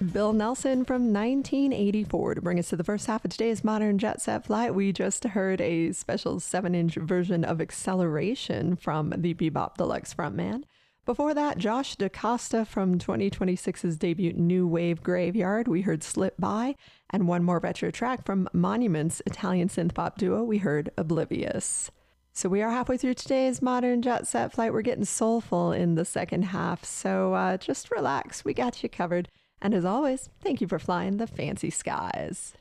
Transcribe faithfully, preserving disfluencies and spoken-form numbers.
Bill Nelson from nineteen eighty-four. To bring us to the first half of today's Modern Jet Set Flight, we just heard a special seven inch version of Acceleration from the Bebop Deluxe frontman. Before that, Josh DaCosta from twenty twenty-six's debut New Wave Graveyard, we heard Slip By, and one more retro track from Monument's Italian synth-pop duo, we heard Oblivious. So we are halfway through today's Modern Jet Set Flight. We're getting soulful in the second half, so uh, just relax, we got you covered. And as always, thank you for flying the fancy skies.